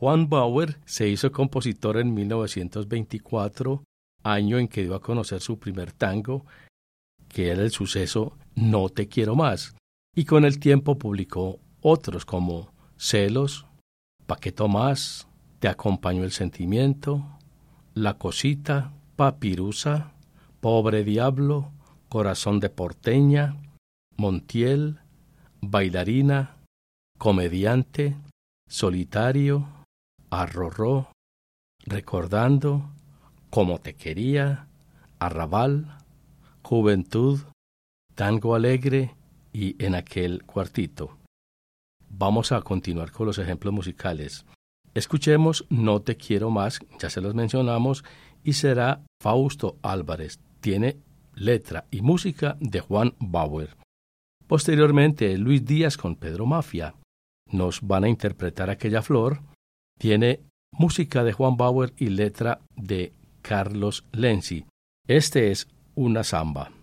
Juan Bauer se hizo compositor en 1924, año en que dio a conocer su primer tango, que era el suceso No te quiero más, y con el tiempo publicó otros como Celos, Paqueto Más, Te acompañó el sentimiento, La cosita, Papirusa, Pobre diablo, Corazón de porteña, Montiel, Bailarina, Comediante, Solitario, Arrorró, Recordando, Como te quería, Arrabal, Juventud, Tango alegre y En aquel cuartito. Vamos a continuar con los ejemplos musicales. Escuchemos No te quiero más, ya se los mencionamos, y será Fausto Álvarez. Tiene letra y música de Juan Bauer. Posteriormente, Luis Díaz con Pedro Mafia nos van a interpretar Aquella flor. Tiene música de Juan Bauer y letra de Carlos Lenzi. Este es una samba.